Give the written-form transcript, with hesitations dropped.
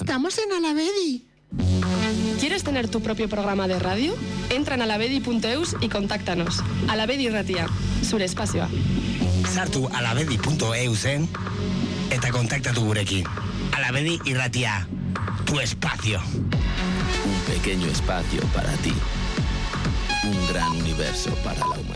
Estamos en Alavedi. ¿Quieres tener tu propio programa de radio? Entra en alavedi.eus y contáctanos. Alavedi Irratia, zure espazioa. Sartu alavedi.eusen eta kontaktatu gurekin. Alavedi Irratia, tu espacio. Un pequeño espacio para ti. Un gran universo para la humanidad.